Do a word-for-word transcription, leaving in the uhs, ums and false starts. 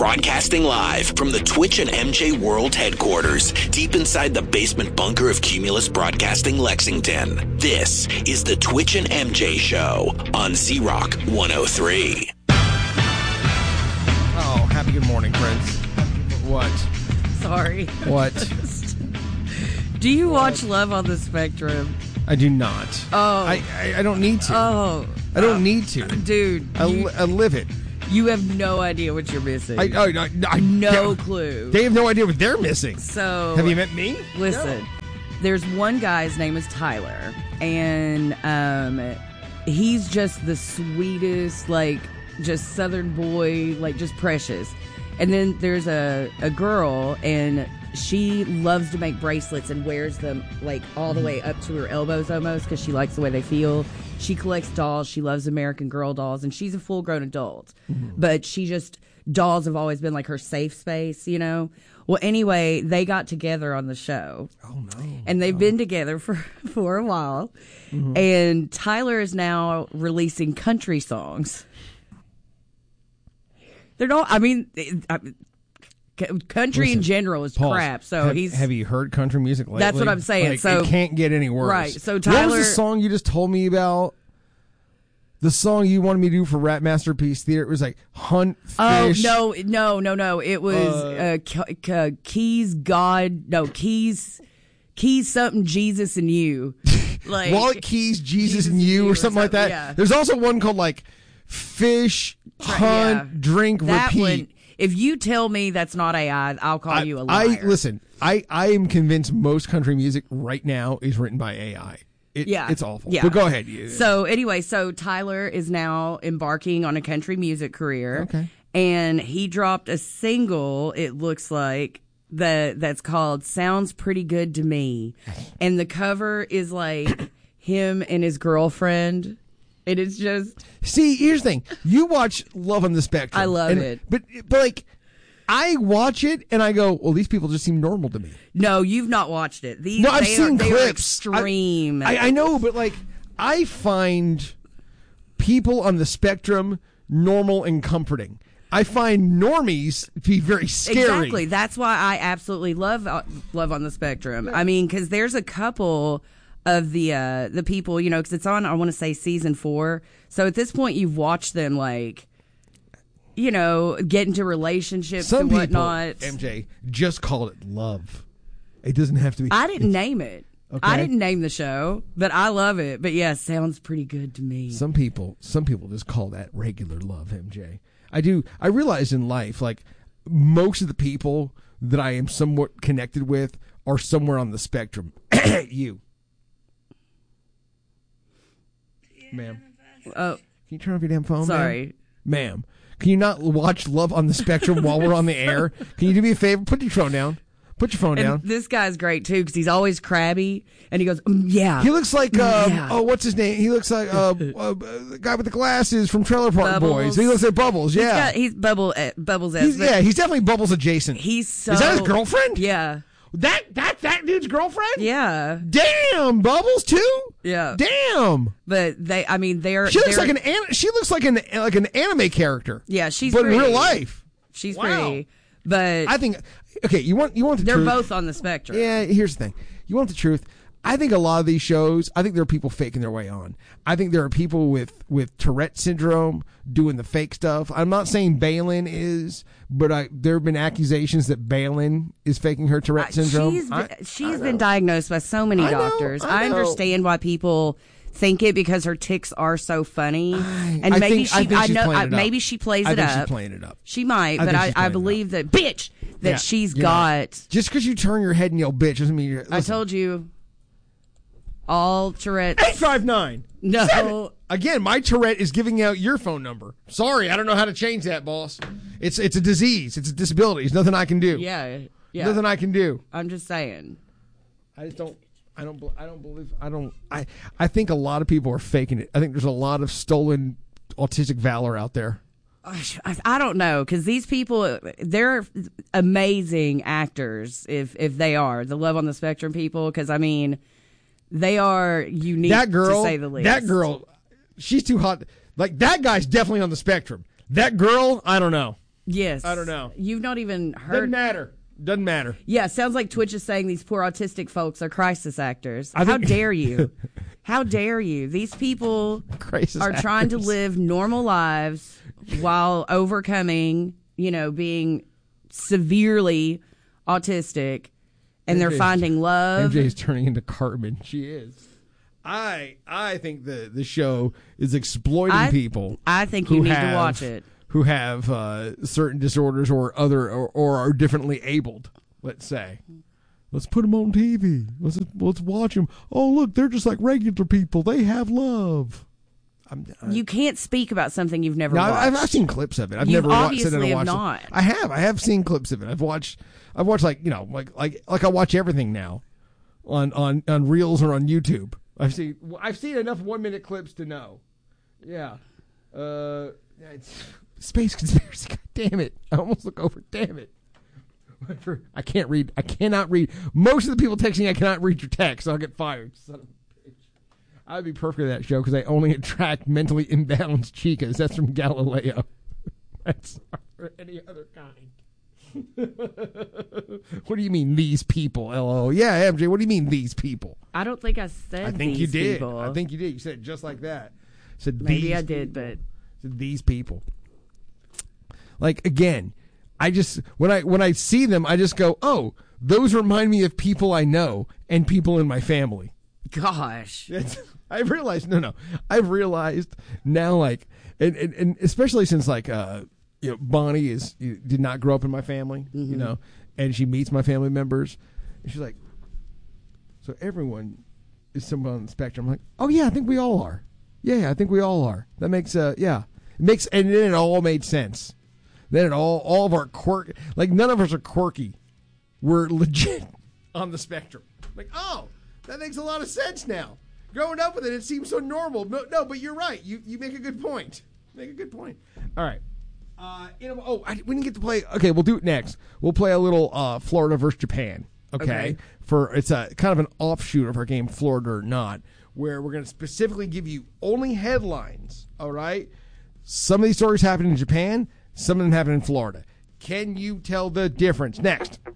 Broadcasting live from the Twitch and M J World headquarters, deep inside the basement bunker of Cumulus Broadcasting Lexington. This is the Twitch and M J Show on Z-Rock one oh three. Oh, happy good morning, friends. What? Sorry. What? Do you watch Love on the Spectrum? I do not. Oh. I, I, I don't need to. Oh. I don't uh, need to. Dude. I, you, li- I live it. you have no idea what you're missing. I, I, I, I no they, clue. They have no idea what they're missing. So. Have you met me? Listen. No. There's one guy, his name is Tyler. And um, he's just the sweetest, like, just Southern boy, like, just precious. And then there's a, a girl, and she loves to make bracelets and wears them, like, all the way up to her elbows almost because she likes the way they feel. She collects dolls. She loves American Girl dolls, and she's a full-grown adult. Mm-hmm. But she just, dolls have always been, like, her safe space, you know? Well, anyway, they got together on the show. Oh, no. And they've no. been together for, for a while. Mm-hmm. And Tyler is now releasing country songs. They're not, I mean, I, country Listen, in general is Pause. crap. So have, he's. Have you heard country music lately? That's what I'm saying. Like, so it can't get any worse. Right. So Tyler. What was the song you just told me about? The song you wanted me to do for Rap Masterpiece Theater. It was like Hunt Fish. Oh no, no, no, no! It was uh, uh, K- K- Keys God. No, Keys, Keys something Jesus and you. Like Wallet Keys Jesus, Jesus and you, or, or something, something like that. Yeah. There's also one called like Fish Hunt yeah. Drink that Repeat. One, if you tell me that's not A I, I'll call I, you a liar. I listen. I, I am convinced most country music right now is written by A I. It, yeah, it's awful. Yeah. But go ahead. So anyway, so Tyler is now embarking on a country music career. Okay. And he dropped a single, it looks like, that that's called Sounds Pretty Good to Me. And the cover is like him and his girlfriend. It is just... See, here's the thing. You watch Love on the Spectrum. I love and, it. But, but like... I watch it and I go, well, these people just seem normal to me. No, you've not watched it. These, no, I've they seen are, they clips. Are extreme. I, I, I know, but like, I find people on the spectrum normal and comforting. I find normies to be very scary. Exactly. That's why I absolutely love uh, Love on the Spectrum. I mean, because there's a couple of the uh, the people, you know, because it's on, I want to say, season four. So at this point, you've watched them like. You know, get into relationships Some and whatnot. People, M J, just call it love. It doesn't have to be. I didn't name it. Okay. I didn't name the show, but I love it. But yeah, sounds pretty good to me. Some people, some people just call that regular love, M J. I do. I realize in life, like most of the people that I am somewhat connected with are somewhere on the spectrum. You, ma'am. Oh, can you turn off your damn phone? sorry, ma'am? ma'am. Can you not watch Love on the Spectrum while we're on the air? Can you do me a favor? Put your phone down. Put your phone and down. This guy's great too because he's always crabby and he goes, mm, "Yeah." He looks like um, yeah. oh, what's his name? He looks like uh, uh, the guy with the glasses from Trailer Park Bubbles. Boys. He looks like Bubbles. Yeah, he's, got, he's bubble uh, bubbles. He's, yeah, he's definitely Bubbles adjacent. He's so. Is that his girlfriend? Yeah. That that that dude's girlfriend? Yeah. Damn, Bubbles too? Yeah. Damn. But they, I mean, they're. She looks they're, like an, an she looks like an like an anime character. Yeah, she's. But pretty. in real life, she's wow. pretty. But I think okay, you want you want the they're truth. both on the spectrum. Yeah, here's the thing. You want the truth. I think a lot of these shows, I think there are people faking their way on. I think there are people with, with Tourette syndrome doing the fake stuff. I'm not saying Balin is, but I, there have been accusations that Balin is faking her Tourette syndrome. She's, I, she's I been diagnosed by so many I know, doctors. I I, know. understand why people think it because her tics are so funny, and I maybe think- she, I think I she's know, playing I, it up. maybe she plays I it think up. she's playing it up. She might, I but think I, she's I playing it believe that bitch that Yeah, she's you're got. not. Just because you turn your head and yell bitch doesn't mean you're. Listen. I told you, all Tourette's. eight five nine No. Seven. Again, my Tourette is giving out your phone number. Sorry, I don't know how to change that, boss. It's it's a disease. It's a disability. There's nothing I can do. Yeah, yeah. Nothing I can do. I'm just saying. I just don't. I don't. I don't believe. I don't. I. I think a lot of people are faking it. I think there's a lot of stolen autistic valor out there. I, I don't know because these people, they're amazing actors. If if they are the Love on the Spectrum people, because I mean, they are unique. That girl, to say the least. that girl, she's too hot. Like that guy's definitely on the spectrum. That girl, I don't know. Yes. I don't know. You've not even heard. Doesn't matter. Doesn't matter. Yeah, sounds like Twitch is saying these poor autistic folks are crisis actors. I How think- dare you? How dare you? These people Crisis are trying to actors. live normal lives while overcoming, you know, being severely autistic, and they're M J's finding love. M J is turning into Cartman. She is. I I think the the show is exploiting I- people. I think you who need to have- watch it. Who have uh, certain disorders or other or, or are differently abled. Let's say. Let's put them on T V. Let's let's watch them. Oh, look, they're just like regular people. They have love. I'm, I, You can't speak about something you've never no, watched. I've, I've seen clips of it. I've You never watched it obviously and have watched not. it. I have. I have seen clips of it. I've watched. I've watched like you know like like like I watch everything now, on on on Reels or on YouTube. I've seen I've seen enough one minute clips to know. Yeah. Uh, it's space conspiracy. God damn it! I almost look over. Damn it. I can't read. I cannot read. Most of the people texting, I cannot read your text, so I'll get fired. Son of a bitch. I'd be perfect for that show because I only attract mentally imbalanced chicas. That's from Galileo. That's not for any other kind. What do you mean, these people? L O. Yeah, M J, what do you mean, these people? I don't think I said I think these you did. people. I think you did. You said it just like that. Said Maybe these I did, people. but Said these people. Like, again, I just when I when I see them, I just go, oh, those remind me of people I know and people in my family. gosh. That's, I've realized no no. I've realized now like and, and, and especially since like uh you know, Bonnie is did not grow up in my family, Mm-hmm. you know, and she meets my family members and she's like, so everyone is someone on the spectrum. I'm like, oh yeah, I think we all are. Yeah, I think we all are. That makes uh yeah. It makes and then it all made sense. Then it all all of our quirk like none of us are quirky. We're legit on the spectrum. Like, oh, that makes a lot of sense now. Growing up with it, it seems so normal. No, no, but you're right. You you make a good point. Make a good point. All right. Uh, you know, oh, I, we didn't get to play. Okay, we'll do it next. We'll play a little uh, Florida versus Japan. Okay? Okay. For it's a kind of an offshoot of our game Florida or Not, where we're going to specifically give you only headlines. All right. Some of these stories happen in Japan. Some of them happen in Florida. Can you tell the difference? Next.